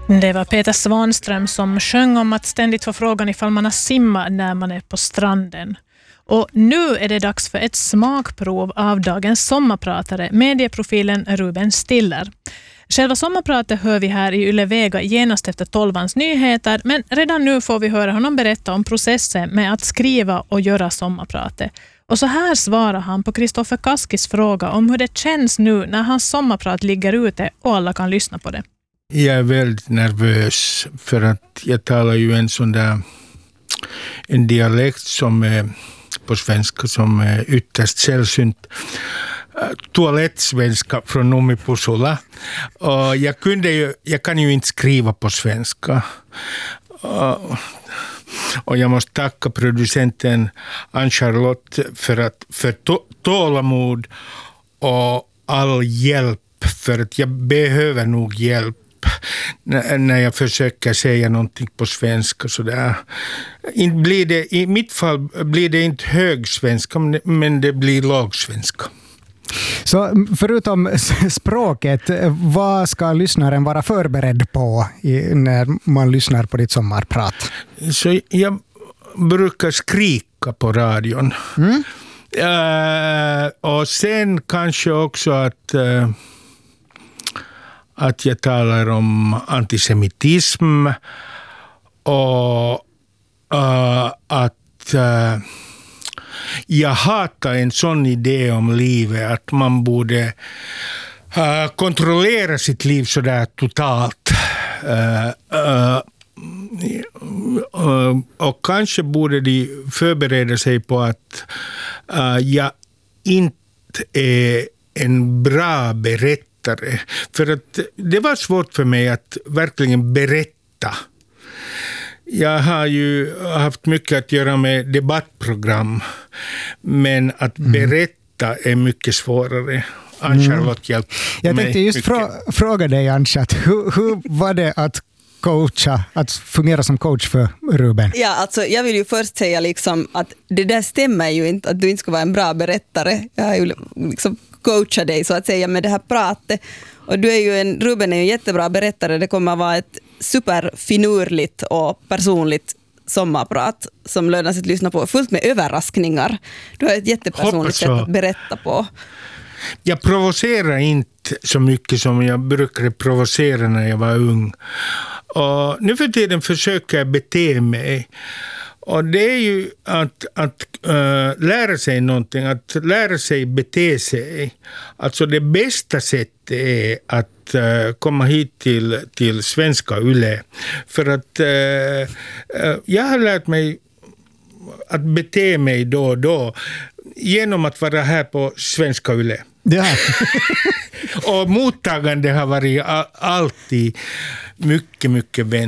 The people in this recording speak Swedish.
Det var Peter Svanström som sjöng om att ständigt få frågan ifall man har simmat när man är på stranden. Och nu är det dags för ett smakprov av dagens sommarpratare, medieprofilen Ruben Stiller. Själva sommarpratet hör vi här i Yle Vega genast efter 12:ans nyheter, men redan nu får vi höra honom berätta om processen med att skriva och göra sommarpratet. Och så här svarar han på Kristoffer Kaskis fråga om hur det känns nu när hans sommarprat ligger ute och alla kan lyssna på det. Jag är väldigt nervös för att jag talar ju en dialekt som är på svenska som är ytterst sällsynt. Toalettsvenska från Numipusula. Och jag kan ju inte skriva på svenska. Och jag måste tacka producenten Ann-Charlotte för tålamod och all hjälp, för att jag behöver nog hjälp när jag försöker säga någonting på svenska sådär. I mitt fall blir det inte högsvenska, men det blir lågsvenska. Så förutom språket, vad ska lyssnaren vara förberedd på när man lyssnar på ditt sommarprat? Så jag brukar skrika på radion. Och sen kanske också att jag talar om antisemitism och att jag hatar en sån idé om livet att man borde kontrollera sitt liv sådär totalt. Och kanske borde de förbereda sig på att jag inte är en bra berättare. För att det var svårt för mig att verkligen berätta. Jag har ju haft mycket att göra med debattprogram, men att berätta är mycket svårare. Ann-Charlotte hjälpte mig. Jag tänkte just fråga dig, Ann-Charlotte, hur var det att fungera som coach för Ruben? Ja, alltså jag vill ju först säga liksom att det där stämmer ju inte, att du inte ska vara en bra berättare. Jag har ju liksom coachat dig så att säga med det här pratet. Och Ruben är ju en jättebra berättare. Det kommer att vara ett superfinurligt och personligt sommarprat som lönar sig att lyssna på, fullt med överraskningar. Du har ett jättepersonligt sätt att berätta på. Jag provocerar inte så mycket som jag brukade provocera när jag var ung. Och nu för tiden försöker jag bete mig. Och det är ju att lära sig någonting, att lära sig bete sig. Alltså det bästa sättet är att komma hit till Svenska Yle. För att jag har lärt mig att bete mig då och då genom att vara här på Svenska Yle. Ja. Och mottagande har varit alltid mycket, mycket vänligt.